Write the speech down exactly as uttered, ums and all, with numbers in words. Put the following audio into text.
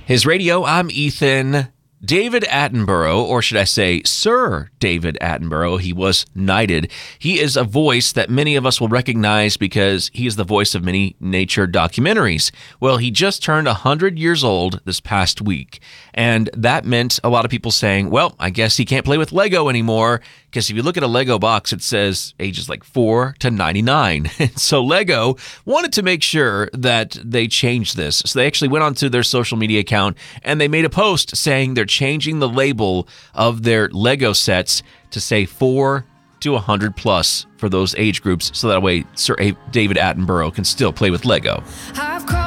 His radio, I'm Ethan. David Attenborough, or should I say Sir David Attenborough, he was knighted. He is a voice that many of us will recognize because he is the voice of many nature documentaries. Well, he just turned one hundred years old this past week, and that meant a lot of people saying, well, I guess he can't play with Lego anymore, because if you look at a Lego box, it says ages like four to ninety-nine. And so Lego wanted to make sure that they changed this. So they actually went onto their social media account and they made a post saying they're changing the label of their Lego sets to say four to one hundred plus for those age groups. So that way Sir David Attenborough can still play with Lego.